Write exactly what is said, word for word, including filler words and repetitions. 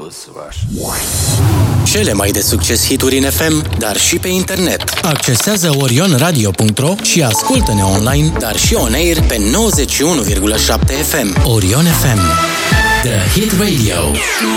Blues Rush. Cele mai de succes hituri în F M, dar și pe internet. Accesează orion radio punct ro și ascultă-ne online, dar și on air pe nouăzeci și unu virgulă șapte F M. Orion F M. The Hit Radio.